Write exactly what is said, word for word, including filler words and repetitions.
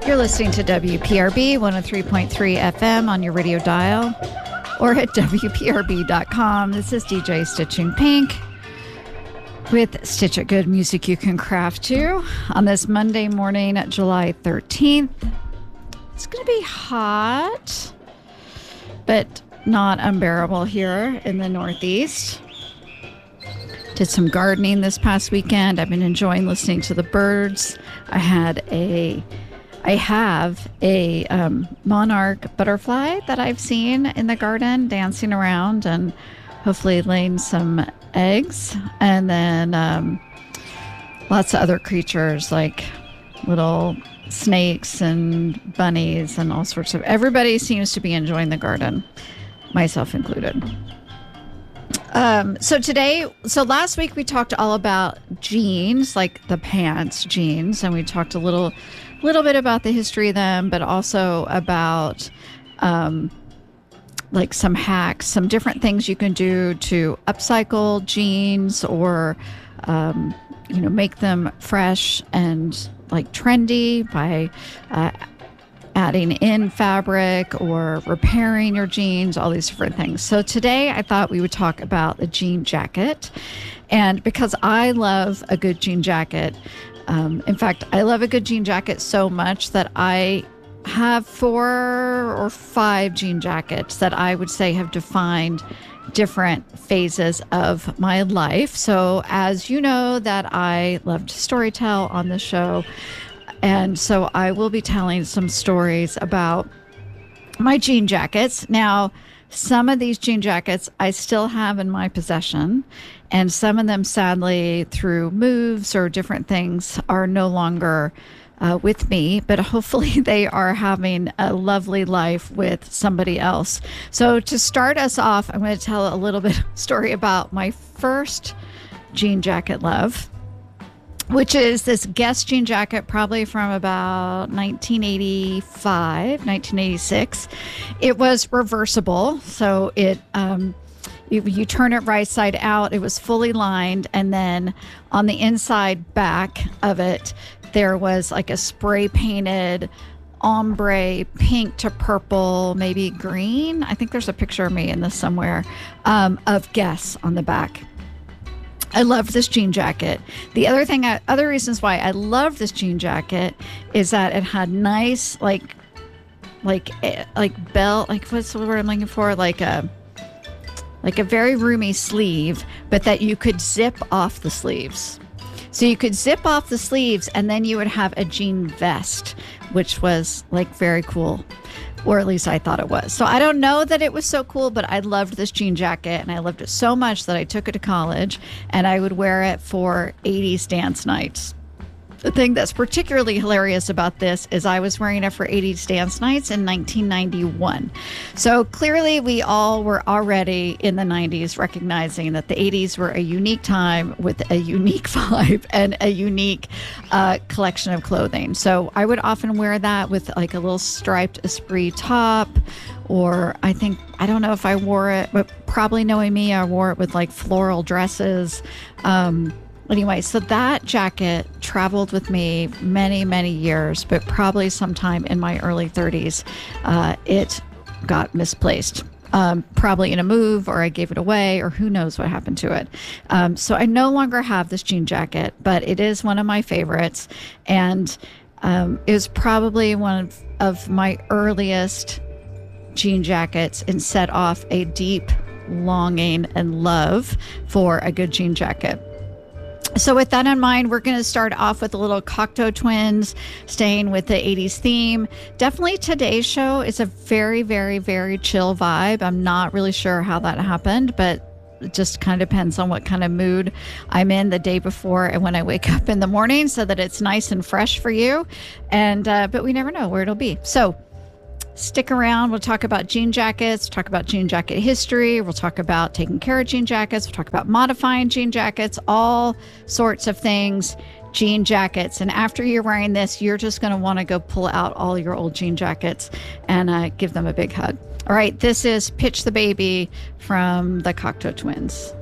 You're listening to W P R B one oh three point three F M on your radio dial or at W P R B dot com. This is D J Stitching Pink with Stitch It Good music you can craft to on this Monday morning, July thirteenth. It's going to be hot, but not unbearable here in the Northeast. Did some gardening this past weekend. I've been enjoying listening to the birds. I had a, I have a um, monarch butterfly that I've seen in the garden dancing around and hopefully laying some eggs. And then um, lots of other creatures like little snakes and bunnies and all sorts of, everybody seems to be enjoying the garden, myself included. Um, so today, so last week we talked all about jeans, like the pants jeans, and we talked a little, little bit about the history of them, but also about, um, like some hacks, some different things you can do to upcycle jeans or, um, you know, make them fresh and like trendy by, uh, adding in fabric or repairing your jeans, all these different things. So today I thought we would talk about the jean jacket. And because I love a good jean jacket, um, in fact, I love a good jean jacket so much that I have four or five jean jackets that I would say have defined different phases of my life. So as you know that I love to storytell on the show, and so I will be telling some stories about my jean jackets. Now, some of these jean jackets I still have in my possession, and some of them, sadly, through moves or different things, are no longer uh, with me, but hopefully they are having a lovely life with somebody else. So to start us off, I'm going to tell a little bit of story about my first jean jacket love, which is this Guess jean jacket, probably from about nineteen eighty-five, nineteen eighty-six. It was reversible, so it um, you, you turn it right side out. It was fully lined, and then on the inside back of it, there was like a spray painted ombre pink to purple, maybe green. I think there's a picture of me in this somewhere, um, of Guess on the back. I love this jean jacket. The other thing, I, other reasons why I love this jean jacket is that it had nice, like, like, like belt, like what's the word I'm looking for? Like a, like a very roomy sleeve, but that you could zip off the sleeves. So you could zip off the sleeves, and then you would have a jean vest, which was like very cool. Or at least I thought it was. So I don't know that it was so cool, but I loved this jean jacket, and I loved it so much that I took it to college, and I would wear it for eighties dance nights. The thing that's particularly hilarious about this is I was wearing it for eighties dance nights in nineteen ninety-one. So clearly we all were already in the nineties recognizing that the eighties were a unique time with a unique vibe and a unique uh, collection of clothing. So I would often wear that with like a little striped Esprit top, or I think, I don't know if I wore it, but probably knowing me, I wore it with like floral dresses. Um, Anyway, so that jacket traveled with me many, many years, but probably sometime in my early thirties, uh, it got misplaced. Um, probably in a move, or I gave it away, or who knows what happened to it. Um, so I no longer have this jean jacket, but it is one of my favorites. And um, it was probably one of, of my earliest jean jackets, and set off a deep longing and love for a good jean jacket. So with that in mind, we're going to start off with a little Cocteau Twins, staying with the eighties theme. Definitely today's show is a very, very, very chill vibe. I'm not really sure how that happened, but it just kind of depends on what kind of mood I'm in the day before and when I wake up in the morning, so that it's nice and fresh for you. And uh, but we never know where it'll be. So stick around. We'll talk about jean jackets, talk about jean jacket history. We'll talk about taking care of jean jackets. We'll talk about modifying jean jackets, all sorts of things, jean jackets. And after you're wearing this, you're just going to want to go pull out all your old jean jackets and uh, give them a big hug. All right, this is Pitch the Baby from the Cocteau Twins.